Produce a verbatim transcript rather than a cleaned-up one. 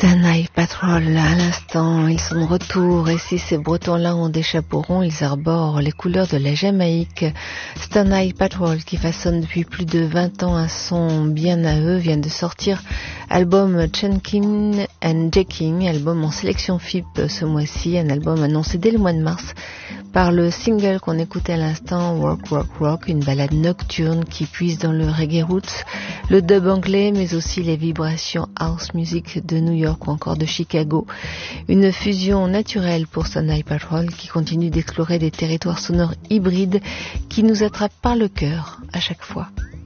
Stanley Patrol, à l'instant, ils sont de retour, et si ces Bretons-là ont des chapeaux ronds, ils arborent les couleurs de la Jamaïque. Stanley Patrol, qui façonne depuis plus de vingt ans un son bien à eux, vient de sortir album Chunkin and Jacking, album en sélection F I P ce mois-ci, un album annoncé dès le mois de mars par le single qu'on écoutait à l'instant, Rock Rock Rock, une balade nocturne qui puise dans le reggae roots, le dub anglais, mais aussi les vibrations house music de New York ou encore de Chicago. Une fusion naturelle pour Stanley Patrol qui continue d'explorer des territoires sonores hybrides qui nous attrapent par le cœur à chaque fois.